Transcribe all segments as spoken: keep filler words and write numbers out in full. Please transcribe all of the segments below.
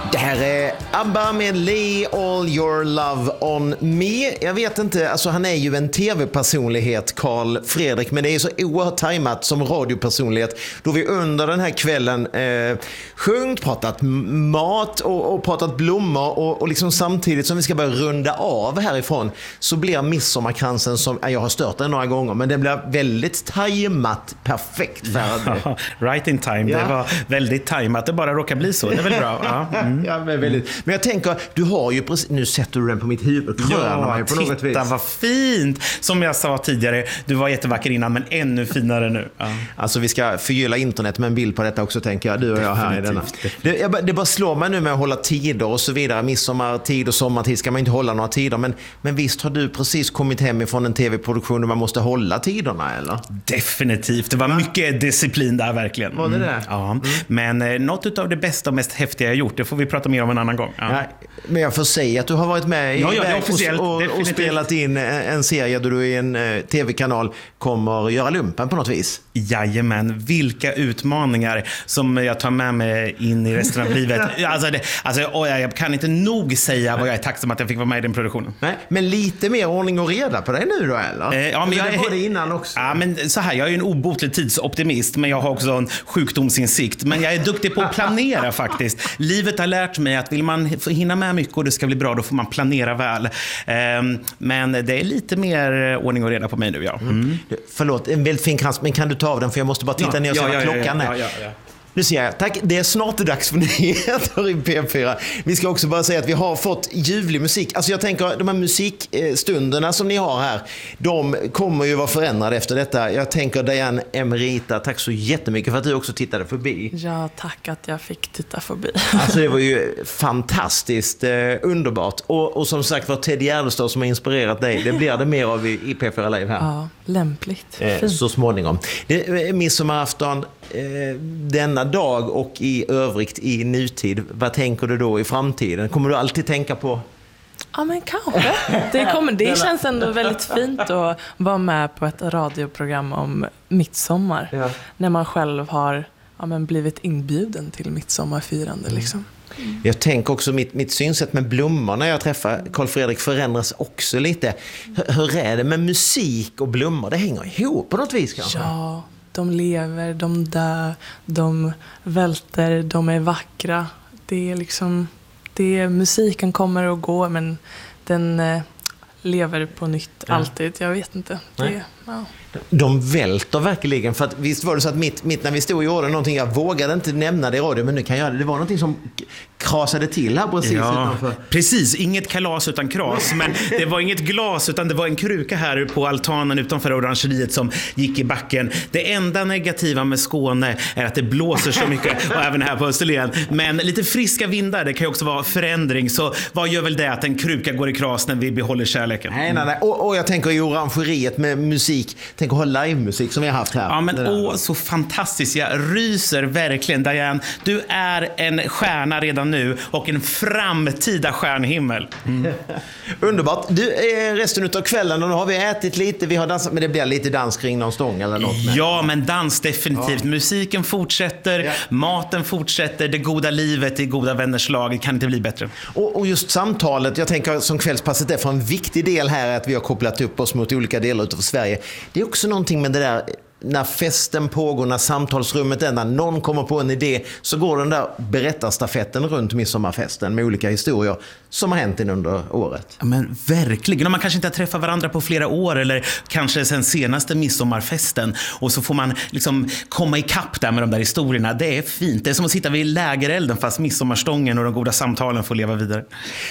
Det här är ABBA med Lay All Your Love On Me. Jag vet inte, alltså han är ju en tv-personlighet, Carl Fredrik, men det är så oerhört tajmat som radiopersonlighet då vi under den här kvällen eh, sjungit, pratat mat och, och pratat blommor och, och liksom samtidigt som vi ska börja runda av härifrån så blir midsommarkransen som, jag har stört den några gånger, men det blir väldigt tajmat, perfekt färdig. Right in time, ja. Det var väldigt tajmat, det bara råkar bli så, det är väl bra. Ja. Mm. Ja, men, väldigt. Men jag tänker, du har ju precis, nu sätter du den på mitt huvud, ja, mig på titta något vis. Vad fint. Som jag sa tidigare, du var jättevacker innan men ännu finare nu. Ja. Alltså vi ska förgylla internet med en bild på detta också, tänker jag, du och jag här i denna. Det, jag, det bara slår mig nu med att hålla tider och så vidare, midsommartid och sommartid ska man inte hålla några tider, men, men visst har du precis kommit hem ifrån en tv-produktion där man måste hålla tiderna, eller? Definitivt, det var mycket disciplin där verkligen. Var det det? Mm. Ja, mm. Men eh, något av det bästa och mest häftiga jag gjort, det får vi prata mer om en annan gång. Ja. Ja, men jag får säga att du har varit med i ja, ja, och, och, och spelat in en serie där du i en uh, tv-kanal kommer göra lumpen på något vis. Jajamän, vilka utmaningar som jag tar med mig in i resten av livet. Alltså, det, alltså jag kan inte nog säga vad jag är tacksam att jag fick vara med i den produktionen. Nej, men lite mer ordning och reda på dig nu då, eller? Eh, ja, men jag var det innan också. Ja, men så här, jag är en obotlig tidsoptimist, men jag har också en sjukdomsinsikt. Men jag är duktig på att planera faktiskt. Livet har lärt mig att vill man hinna med mycket och det ska bli bra, då får man planera väl. Eh, men det är lite mer ordning och reda på mig nu, ja. Mm. Mm. Förlåt, en väldigt fin krans, men kan du ta av den för jag måste bara titta ja, ner och se vad ja, ja, klockan ja, är. ja, ja, ja. Nu ser jag, tack, det är snart dags för nyheter i P fyra. Vi ska också bara säga att vi har fått ljuvlig musik. Alltså jag tänker, de här musikstunderna som ni har här, de kommer ju vara förändrade efter detta. Jag tänker Diane Emerita, tack så jättemycket för att du också tittade förbi. Ja, tack att jag fick titta förbi. Alltså det var ju fantastiskt eh, underbart. Och, och som sagt var Ted Gärdestad som har inspirerat dig. Det blir det mer av i, i P fyra Live här. Ja, lämpligt. Eh, så småningom. Det är midsommarafton, eh, denna dag och i övrigt i nutid. Vad tänker du då i framtiden? Kommer du alltid tänka på? Ja, men kanske. Det, kommer, det känns ändå väldigt fint att vara med på ett radioprogram om midsommar. Ja. När man själv har ja, men blivit inbjuden till midsommarfirande. Mm. Liksom. Mm. Jag tänker också mitt, mitt synsätt med blommor när jag träffar Carl Fredrik förändras också lite. Hur, hur är det med musik och blommor? Det hänger ihop på något vis kanske? Ja. De lever, de dör, de välter, de är vackra. Det är liksom, det är, musiken kommer och går, men den eh, lever på nytt ja. alltid. Jag vet inte. Det, ja. De välter verkligen, för att visst var det så att mitt, mitt när vi stod och gjorde någonting, jag vågade inte nämna det i radio, men nu kan jag göra det. Det var någonting som krasade till här precis ja, utanför. Precis, inget kalas utan kras, men det var inget glas utan det var en kruka här på altanen utanför orangeriet som gick i backen. Det enda negativa med Skåne är att det blåser så mycket och även här på Österlen, men lite friska vindar, det kan ju också vara förändring, så vad gör väl det att en kruka går i kras när vi behåller kärleken? Nej, nej, nej. Och, och jag tänker i orangeriet med musik, tänk att ha livemusik som vi har haft här. Ja, men åh, så fantastiskt. Jag ryser verkligen, Diane. Du är en stjärna redan nu och en framtida stjärnhimmel. Mm. Underbart. Du, resten av kvällen, då har vi ätit lite, vi har dansat, men det blir lite dans kring någon stång eller något. Med. Ja, men dans definitivt. Ja. Musiken fortsätter, ja. Maten fortsätter, det goda livet i goda vänners lag kan inte bli bättre. Och, och just samtalet, jag tänker som kvällspasset är för en viktig del här är att vi har kopplat upp oss mot olika delar utav Sverige. Det är också någonting med det där när festen pågår, när samtalsrummet är, när någon kommer på en idé, så går den där berättarstafetten runt midsommarfesten med olika historier som har hänt under året. Ja, men verkligen. Och man kanske inte har träffat varandra på flera år eller kanske sen senaste midsommarfesten, och så får man liksom komma i kapp där med de där historierna. Det är fint. Det är som att sitta vid lägerelden fast midsommarstången och de goda samtalen får leva vidare.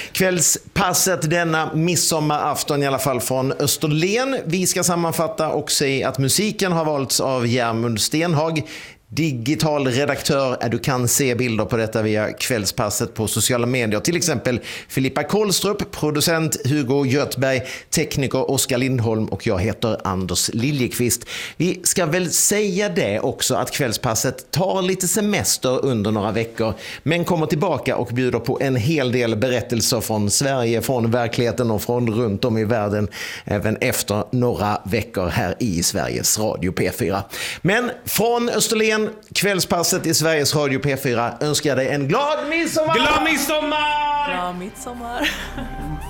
Kvällspasset denna midsommarafton i alla fall från Österlen. Vi ska sammanfatta och säga att musiken har varit av Järmund Stenhag. Digital redaktör, du kan se bilder på detta via kvällspasset på sociala medier. Till exempel Filippa Kolstrup, producent Hugo Götberg, tekniker Oskar Lindholm och jag heter Anders Liljekvist. Vi ska väl säga det också att kvällspasset tar lite semester under några veckor, men kommer tillbaka och bjuder på en hel del berättelser från Sverige, från verkligheten och från runt om i världen även efter några veckor här i Sveriges Radio P fyra. Men från Österlen Österlen, kvällspasset i Sveriges Radio P fyra önskar dig en glad midsommar! Glad midsommar! Bra midsommar!